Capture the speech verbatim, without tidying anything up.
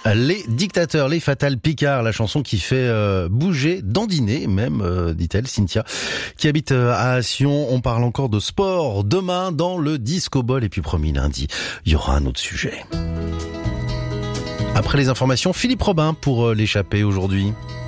Les dictateurs, les Fatal Picard, la chanson qui fait euh, bouger, dandiner même, euh, dit-elle, Cynthia, qui habite euh, à Sion. On parle encore de sport demain dans le Disco Ball et puis promis lundi, il y aura un autre sujet. Après les informations, Philippe Robin pour euh, l'échappée aujourd'hui.